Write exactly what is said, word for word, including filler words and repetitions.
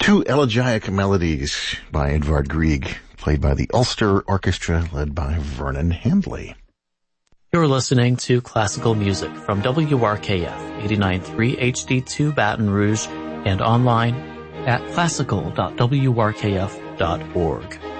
Two elegiac melodies by Edvard Grieg, played by the Ulster Orchestra, led by Vernon Handley. You're listening to classical music from W R K F eighty-nine point three H D two Baton Rouge and online at classical dot w r k f dot org.